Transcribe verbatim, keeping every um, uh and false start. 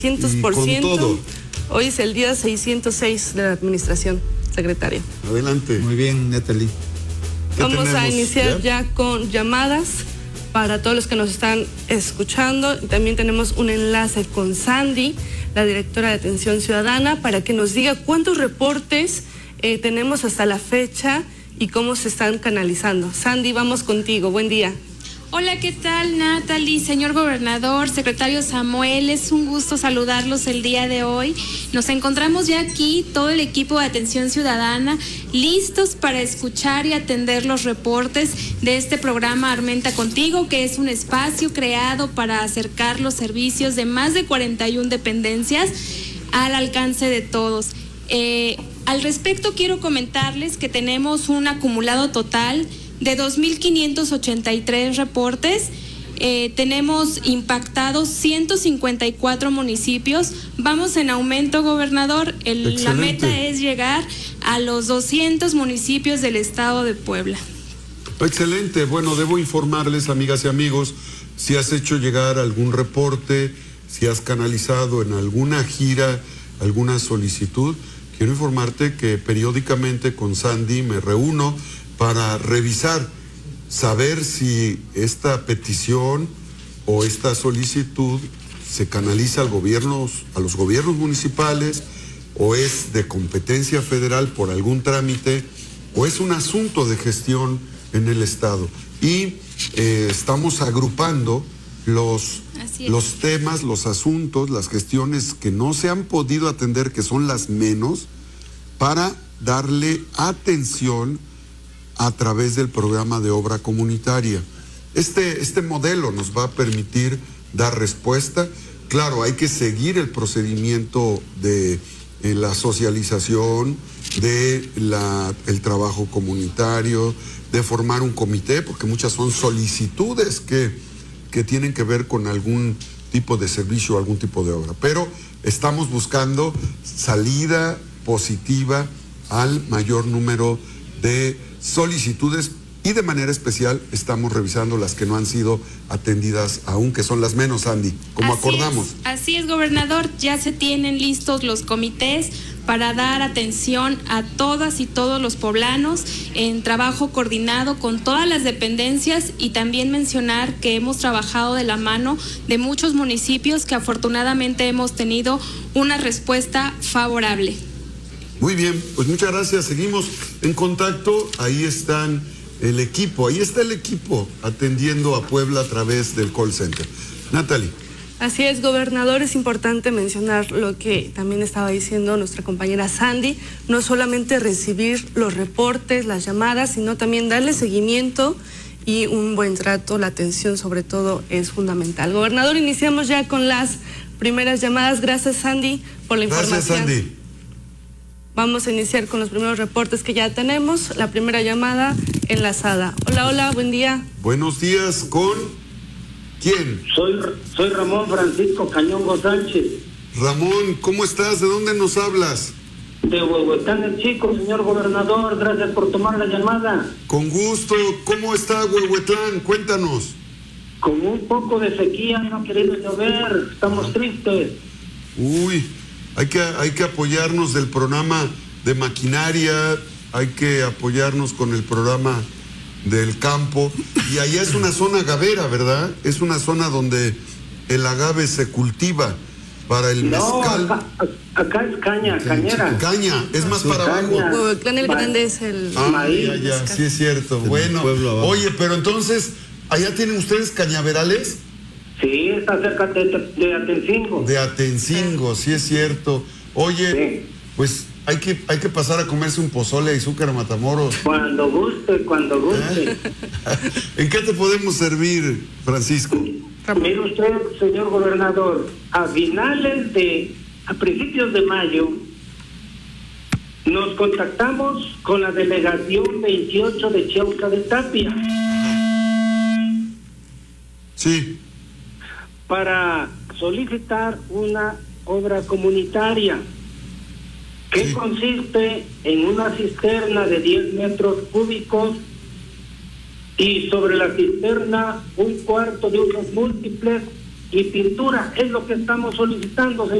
trescientos por ciento. Hoy es el día seiscientos seis de la administración, secretaria. Adelante. Muy bien, Natalie. Vamos a iniciar ¿ya? ya con llamadas para todos los que nos están escuchando. También tenemos un enlace con Sandy, la directora de Atención Ciudadana, para que nos diga cuántos reportes eh, tenemos hasta la fecha y cómo se están canalizando. Sandy, vamos contigo. Buen día. Hola, ¿qué tal, Natalie? Señor gobernador, secretario Samuel, es un gusto saludarlos el día de hoy. Nos encontramos ya aquí, todo el equipo de Atención Ciudadana, listos para escuchar y atender los reportes de este programa Armenta Contigo, que es un espacio creado para acercar los servicios de más de cuarenta y una dependencias al alcance de todos. Eh, al respecto, quiero comentarles que tenemos un acumulado total de dos mil quinientos ochenta y tres reportes. Eh, tenemos impactados ciento cincuenta y cuatro municipios. Vamos en aumento, gobernador. El, la meta es llegar a los doscientos municipios del estado de Puebla. Excelente. Bueno, debo informarles, amigas y amigos, si has hecho llegar algún reporte, si has canalizado en alguna gira alguna solicitud. Quiero informarte que periódicamente con Sandy me reúno para revisar, saber si esta petición o esta solicitud se canaliza al gobierno, a los gobiernos municipales, o es de competencia federal por algún trámite, o es un asunto de gestión en el Estado. Y eh, estamos agrupando los, los temas, los asuntos, las gestiones que no se han podido atender, que son las menos, para darle atención a través del programa de obra comunitaria. Este, este modelo nos va a permitir dar respuesta. Claro, hay que seguir el procedimiento de eh, la socialización, de la, el trabajo comunitario, de formar un comité, porque muchas son solicitudes que, que tienen que ver con algún tipo de servicio o algún tipo de obra. Pero estamos buscando salida positiva al mayor número de solicitudes y de manera especial estamos revisando las que no han sido atendidas aún, que son las menos, Andy, como así acordamos. Es, así es, gobernador, ya se tienen listos los comités para dar atención a todas y todos los poblanos en trabajo coordinado con todas las dependencias, y también mencionar que hemos trabajado de la mano de muchos municipios que afortunadamente hemos tenido una respuesta favorable. Muy bien, pues muchas gracias, seguimos en contacto, ahí están el equipo, ahí está el equipo atendiendo a Puebla a través del call center. Natalie. Así es, gobernador, es importante mencionar lo que también estaba diciendo nuestra compañera Sandy, no solamente recibir los reportes, las llamadas, sino también darle seguimiento y un buen trato, la atención sobre todo es fundamental. Gobernador, iniciamos ya con las primeras llamadas, gracias Sandy por la información. Gracias, Sandy. Vamos a iniciar con los primeros reportes que ya tenemos. La primera llamada enlazada. Hola, hola, buen día. Buenos días, ¿con quién? Soy, soy Ramón Francisco Cañongo Sánchez. Ramón, ¿cómo estás? ¿De dónde nos hablas? De Huehuetlán el Chico, señor gobernador. Gracias por tomar la llamada. Con gusto. ¿Cómo está Huehuetlán? Cuéntanos. Con un poco de sequía, no ha querido llover. Estamos tristes. Uy. Hay que, hay que apoyarnos del programa de maquinaria, hay que apoyarnos con el programa del campo. Y allá es una zona agavera, ¿verdad? Es una zona donde el agave se cultiva para el mezcal. No, acá, acá es caña, okay, cañera. Caña, es más sí, para abajo. Huehuetlán el Grande es el... Ah, maíz, ya, ya, sí es cierto. Bueno, oye, pero entonces, ¿allá tienen ustedes cañaverales? Sí, está cerca de, de Atencingo. De Atencingo, sí es cierto. Oye, sí. pues hay que hay que pasar a comerse un pozole de azúcar a Matamoros. Cuando guste, cuando guste. ¿Eh? ¿En qué te podemos servir, Francisco? Mire usted, señor gobernador, a finales de, a principios de mayo, nos contactamos con la delegación veintiocho de Chauca de Tapia. Sí. Para solicitar una obra comunitaria que sí. consiste en una cisterna de diez metros cúbicos y sobre la cisterna un cuarto de usos múltiples y pintura es lo que estamos solicitando, señor.